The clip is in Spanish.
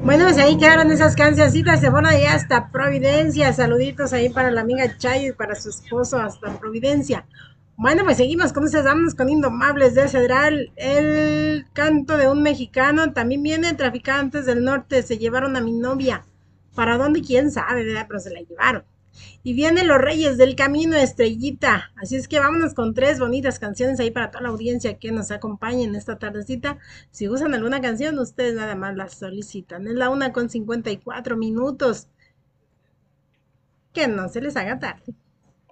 Bueno, pues ahí quedaron esas cancioncitas. Se fueron allá hasta Providencia. Saluditos ahí para la amiga Chay y para su esposo hasta Providencia. Bueno, pues seguimos con esas, vámonos con Indomables de Cedral. El canto de un mexicano. También viene Traficantes del Norte. Se llevaron a mi novia. ¿Para dónde? ¿Quién sabe, verdad? Pero se la llevaron. Y vienen los Reyes del Camino, Estrellita. Así es que vámonos con tres bonitas canciones ahí para toda la audiencia que nos acompañe en esta tardecita. Si usan alguna canción, ustedes nada más la solicitan. Es la 1:54. Que no se les haga tarde.